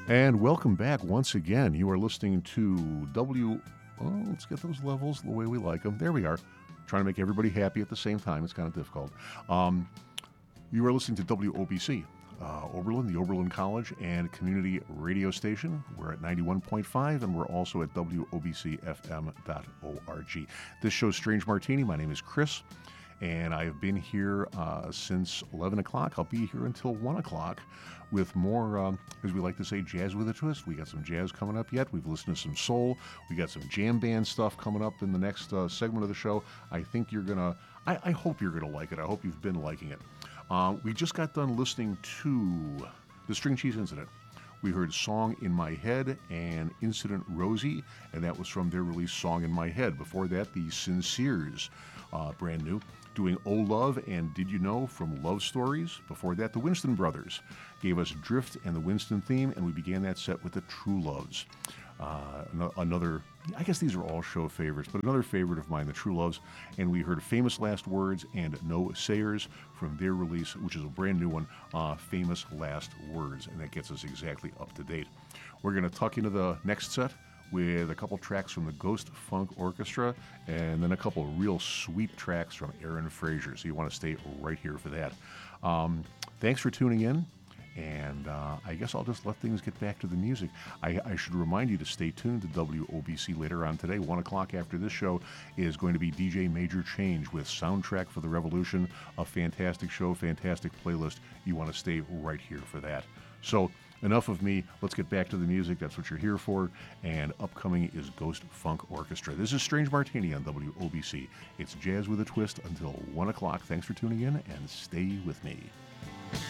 And welcome back once again. You are listening to Oh, let's get those levels the way we like them. There we are. Trying to make everybody happy at the same time. It's kind of difficult. You are listening to WOBC, Oberlin, the Oberlin College and Community Radio Station. We're at 91.5, and we're also at WOBCFM.org. This show's Strange Martini. My name is Chris, and I have been here since 11 o'clock. I'll be here until 1 o'clock with more, as we like to say, jazz with a twist. We got some jazz coming up yet. We've listened to some soul. We got some jam band stuff coming up in the next segment of the show. I think you're going to, I hope you're going to like it. I hope you've been liking it. We just got done listening to the String Cheese Incident. We heard Song in My Head and Incident Rosie, and that was from their release Song in My Head. Before that, the Sinceres, brand new, doing Oh Love and Did You Know from Love Stories. Before that, the Winston Brothers gave us Drift and the Winston theme, and we began that set with the True Loves. Another, I guess these are all show favorites, but another favorite of mine, the True Loves, and we heard Famous Last Words and No Sayers from their release, which is a brand new one, Famous Last Words, and that gets us exactly up to date. We're going to tuck into the next set with a couple tracks from the Ghost Funk Orchestra, and then a couple real sweet tracks from Aaron Frazier, so you want to stay right here for that. Thanks for tuning in. And I guess I'll just let things get back to the music. I should remind you to stay tuned to WOBC later on today. 1 o'clock after this show is going to be DJ Major Change with Soundtrack for the Revolution. A fantastic show, fantastic playlist. You want to stay right here for that. So enough of me. Let's get back to the music. That's what you're here for. And upcoming is Ghost Funk Orchestra. This is Strange Martini on WOBC. It's jazz with a twist until 1 o'clock. Thanks for tuning in and stay with me.